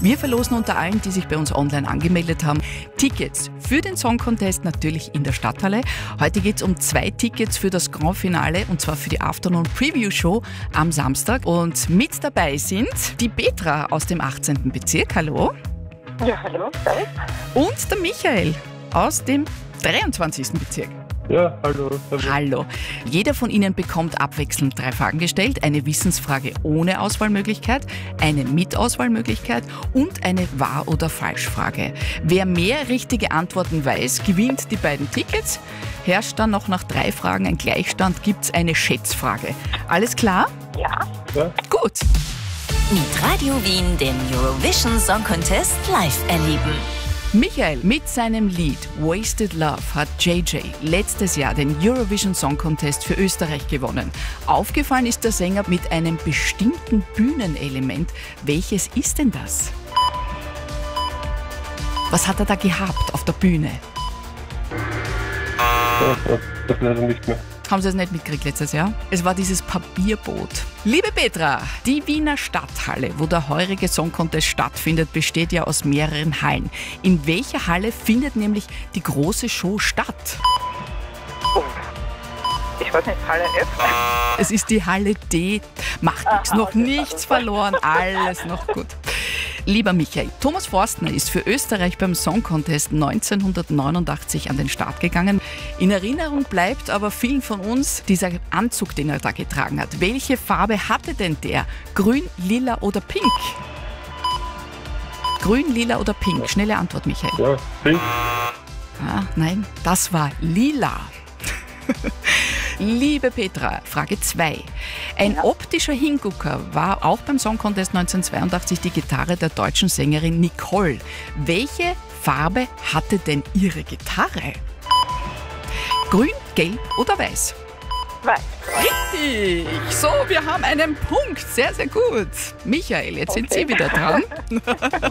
Wir verlosen unter allen, die sich bei uns online angemeldet haben, Tickets für den Song Contest, natürlich in der Stadthalle. Heute geht es um 2 Tickets für das Grand Finale, und zwar für die Afternoon Preview Show am Samstag. Und mit dabei sind die Petra aus dem 18. Bezirk. Hallo. Ja, hallo. Servus. Und der Michael aus dem 23. Bezirk. Ja, hallo. Hallo. Jeder von Ihnen bekommt abwechselnd 3 Fragen gestellt. Eine Wissensfrage ohne Auswahlmöglichkeit, eine mit Auswahlmöglichkeit und eine Wahr- oder Falschfrage. Wer mehr richtige Antworten weiß, gewinnt die beiden Tickets. Herrscht dann noch nach 3 Fragen ein Gleichstand, gibt es eine Schätzfrage. Alles klar? Ja. Gut. Mit Radio Wien den Eurovision Song Contest live erleben. Michael, mit seinem Lied Wasted Love hat JJ letztes Jahr den Eurovision Song Contest für Österreich gewonnen. Aufgefallen ist der Sänger mit einem bestimmten Bühnenelement. Welches ist denn das? Was hat er da gehabt auf der Bühne? Das leider nicht mehr. Haben Sie es nicht mitgekriegt letztes Jahr? Es war dieses Papierboot. Liebe Petra, die Wiener Stadthalle, wo der heurige Song Contest stattfindet, besteht ja aus mehreren Hallen. In welcher Halle findet nämlich die große Show statt? Oh. Ich weiß nicht, Halle F. Es ist die Halle D. Macht nichts, noch nichts verloren, alles noch gut. Lieber Michael, Thomas Forstner ist für Österreich beim Song Contest 1989 an den Start gegangen. In Erinnerung bleibt aber vielen von uns dieser Anzug, den er da getragen hat. Welche Farbe hatte denn der? Grün, lila oder pink? Grün, lila oder pink? Schnelle Antwort, Michael. Ja, pink. Ah, nein, das war lila. Liebe Petra, Frage 2. Ein optischer Hingucker war auch beim Song Contest 1982 die Gitarre der deutschen Sängerin Nicole. Welche Farbe hatte denn ihre Gitarre? Grün, gelb oder weiß? Weiß. Richtig! So, wir haben einen Punkt. Sehr, sehr gut. Michael, jetzt sind Sie wieder dran.